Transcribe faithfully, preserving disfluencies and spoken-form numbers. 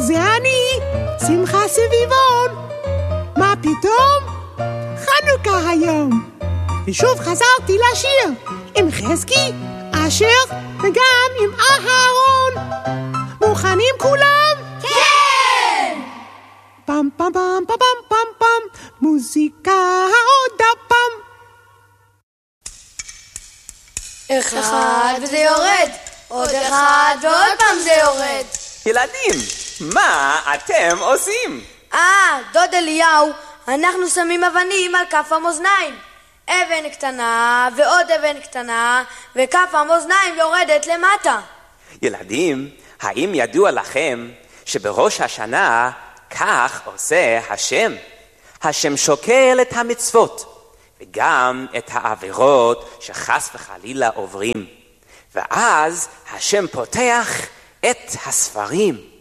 זה אני, שמחה סביבון. מה פתאום? חנוכה היום. ושוב חזרתי לשיר עם חזקי, אשר וגם עם אהרון. מוכנים כולם? כן! פם פם פם פם פם פם פם, מוזיקה עוד הפעם. אחד וזה יורד, עוד אחד ועוד פעם זה יורד. ילדים, מה אתם עושים? אה, דוד אליהו, אנחנו שמים אבנים על כף המאזניים. אבן קטנה ועוד אבן קטנה, וכף המאזניים יורדת למטה. ילדים, האם ידוע לכם שבראש השנה כך עושה השם? השם שוקל את המצוות וגם את העבירות שחס וחלילה עוברים, ואז השם פותח את הספרים